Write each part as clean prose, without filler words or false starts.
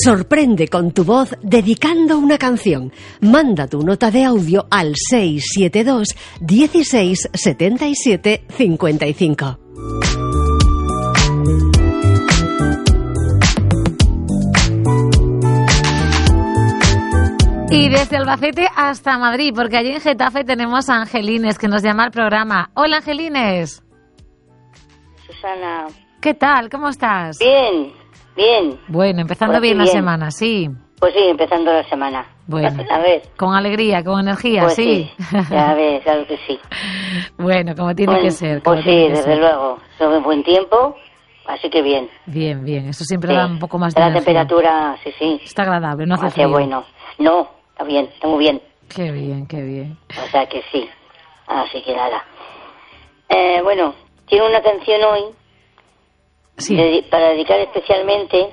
Sorprende con tu voz dedicando una canción. Manda tu nota de audio al 672 16 77 55. Y desde Albacete hasta Madrid, porque allí en Getafe tenemos a Angelines, que nos llama al programa. Hola, Angelines. Susana. ¿Qué tal? ¿Cómo estás? Bien, bien. Bueno, empezando bien la semana, sí. Pues sí, empezando la semana. Bueno, a ver. Con alegría, con energía, pues sí. Ya ves, claro que sí. Bueno, como tiene que ser. Pues sí, desde luego. Sobre buen tiempo, así que bien. Bien, bien. Eso siempre da un poco más de la energía. Temperatura, sí. Está agradable, no hace frío. Bueno. No, está bien, está muy bien. Qué bien, qué bien. O sea que sí. Así que nada. Bueno, tiene una canción hoy. Sí. Para dedicar especialmente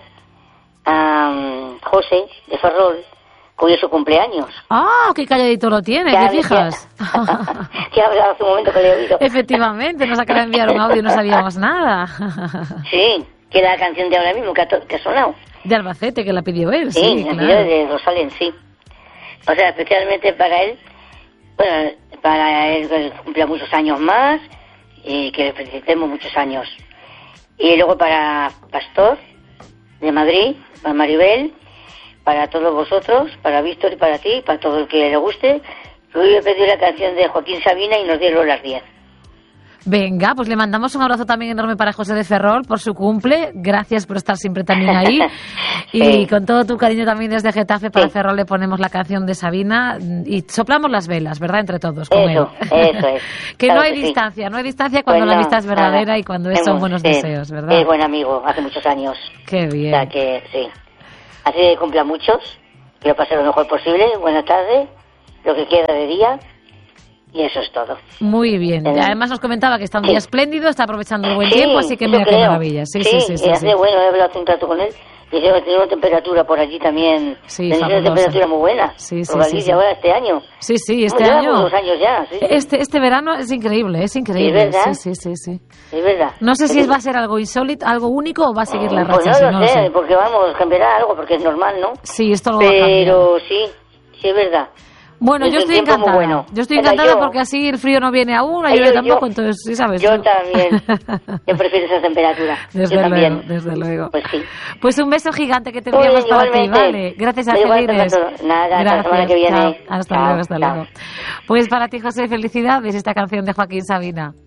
a José de Ferrol, que hoy es su cumpleaños. ¡Ah! ¡Qué calladito lo tiene! ¿Te fijas? Que ha hablado hace un momento que le he oído. Efectivamente, nos acaba de enviar un audio y no sabíamos nada. Sí, que la canción de ahora mismo que ha sonado. De Albacete, que la pidió él, sí, claro. La pidió de Rosalén, sí. O sea, especialmente para él, bueno, para él que cumpla muchos años más y que le felicitemos muchos años. Y luego para Pastor de Madrid, para Maribel, para todos vosotros, para Víctor y para ti, para todo el que le guste. Yo voy a pedir la canción de Joaquín Sabina y nos dieron las 10. Venga, pues le mandamos un abrazo también enorme para José de Ferrol por su cumple. Gracias por estar siempre también ahí. Y con todo tu cariño también desde Getafe para Ferrol le ponemos la canción de Sabina y soplamos las velas, ¿verdad? Entre todos, con él. Eso es. Que claro, no hay distancia, no hay distancia cuando la amistad es verdadera y cuando son buenos deseos, ¿verdad? Es buen amigo, hace muchos años. Qué bien. O sea que sí. Así que cumpla muchos, que lo pase lo mejor posible. Buenas tardes, lo que queda de día. Y eso es todo. Muy bien. Además nos comentaba que está un día espléndido, está aprovechando el buen tiempo, así que mira qué maravilla. Sí. Bueno, he hablado hace un rato con él y dice que tiene una temperatura por allí también. Sí, tiene una temperatura muy buena. Sí. Ahora este año. Sí, este año. Unos años ya. Sí. Este verano es increíble, ¿Es verdad? Sí. Es verdad. No sé si va a ser algo insólito, algo único o va a seguir la racha. Pues no lo sé, porque vamos, cambiará algo, porque es normal, ¿no? Sí, esto lo Pero sí es verdad. Bueno, yo estoy encantada. Bueno. Yo estoy encantada porque así el frío no viene aún, la lluvia tampoco, entonces, sí sabes. Yo también. Yo prefiero esa temperatura. Desde luego. Pues sí. Pues un beso gigante que te enviamos para ti, ¿vale? Gracias a Angelines. Nada, hasta la semana que viene. Hasta luego. Pues para ti, José, felicidades esta canción de Joaquín Sabina.